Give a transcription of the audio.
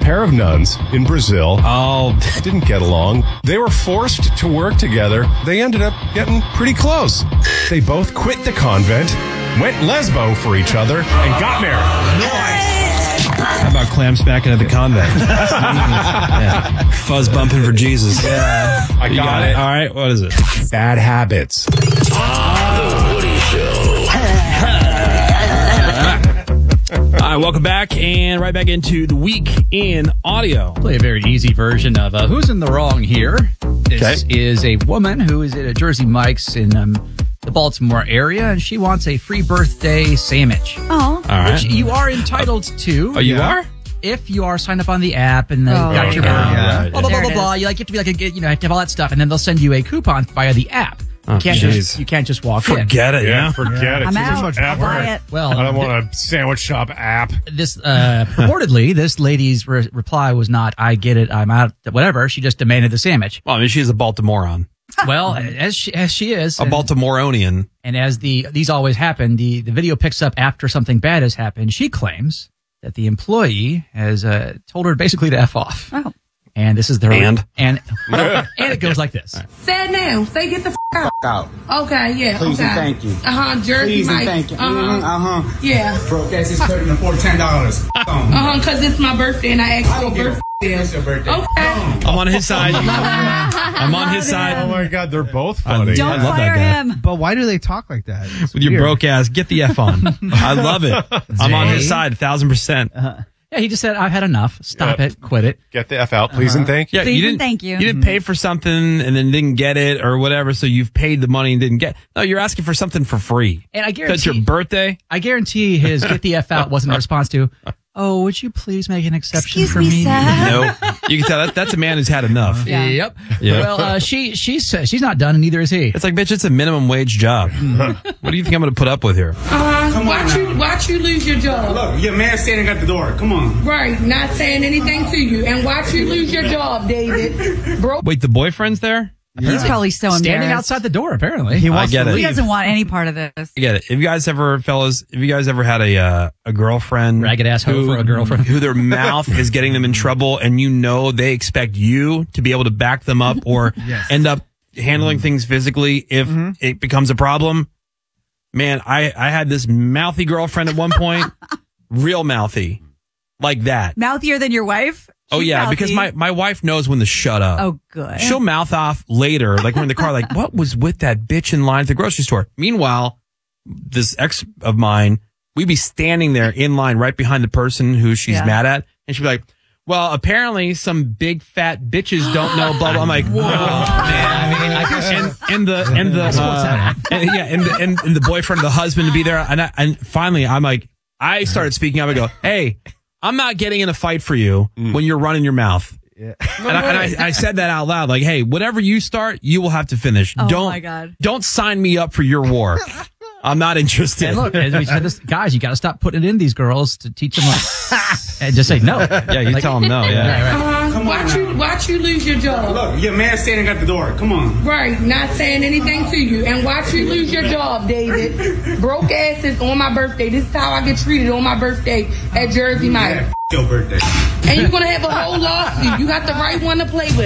pair of nuns in Brazil. Didn't get along. They were forced to work together. They ended up getting pretty close. They both quit the convent, went lesbo for each other, and got married. How about clamps back into the convent? Yeah. Fuzz bumping for Jesus. Yeah. I got it. All right, what is it? Bad habits. The Woody Show. All right, welcome back, and right back into the week in audio. Play a very easy version of Who's in the Wrong here. This is a woman who is at a Jersey Mike's in the Baltimore area, and she wants a free birthday sandwich. Oh. All right. Which you are entitled to. Oh, you are? If you are signed up on the app and got your blah, blah, blah, blah, blah. You have to be you have to have all that stuff, and then they'll send you a coupon via the app. You can't just walk in. Forget it, yeah. Forget it. I'm Too out. much I'll effort. buy it. Well, I don't want a sandwich shop app. This purportedly, this lady's reply was not, I get it, I'm out, whatever. She just demanded the sandwich. Well, I mean, she's a Baltimorean. Well, as she is. A Baltimoreonian. And as these always happen, the video picks up after something bad has happened. She claims that the employee has told her basically to F off. Oh. And this is the And it goes like this. Say it now. Say get the out. Okay, yeah. Please okay. and thank you. Jersey Please Mike. and thank you. Yeah. Broke ass is cutting for $10. Because it's my birthday and I asked for a birthday. It's your birthday. Okay. I'm on his side. I'm on his side. Oh my God, they're both funny. Don't I love fire that guy. him. But why do they talk like that? It's With your weird. broke ass, get the F on. I love it. I'm on his side, 1,000%. Yeah, he just said, I've had enough. Stop Yep. it. Quit it. Get the F out, please and thank you. Yeah, Please you and didn't, thank you. You didn't pay for something and then didn't get it or whatever, so you've paid the money and didn't get. No, you're asking for something for free. And I That's your guarantee, birthday. I guarantee his get the F out wasn't a response to, oh, would you please make an exception Excuse for me, me? sir. No, you can tell that's a man who's had enough. Yeah. Yep. Yeah. Well, she's not done, and neither is he. It's like, bitch, it's a minimum wage job. What do you think I'm going to put up with here? Watch you lose your job. Look, your man standing at the door. Come on. Right. Not saying anything to you. And watch you lose your job, David. Bro. Wait, the boyfriend's there? He's probably so embarrassed. Standing outside the door, apparently. He wants I get to it. He leave. doesn't want any part of this. I get it. Have you guys ever, fellas, had a girlfriend? Ragged asshole for a girlfriend. Who their mouth is getting them in trouble, and you know they expect you to be able to back them up or end up handling things physically if it becomes a problem? Man, I had this mouthy girlfriend at one point. Real mouthy. Like that. Mouthier than your wife? Oh, She's yeah, mouthy. because my wife knows when to shut up. Oh, good. She'll mouth off later, like we're in the car, like, what was with that bitch in line at the grocery store? Meanwhile, this ex of mine, we'd be standing there in line right behind the person who she's mad at, and she'd be like, well, apparently some big fat bitches don't know blah blah. I'm like, whoa, man. And the boyfriend, the husband to be there, and finally I'm like, I started speaking up. I go, hey, I'm not getting in a fight for you when you're running your mouth. Yeah. And I said that out loud, like, hey, whatever you start, you will have to finish. Oh, my God. Don't sign me up for your war. I'm not interested. And look, as we said this, guys, you got to stop putting it in these girls to teach them, and just say no. Yeah, you tell them no. Yeah. Watch you lose your job. Look, your man standing at the door. Come on. Right. Not saying anything to you. And watch you lose your job, David. Broke asses on my birthday. This is how I get treated on my birthday at Jersey Mike. Your birthday. And you're going to have a whole lawsuit. You got the right one to play with.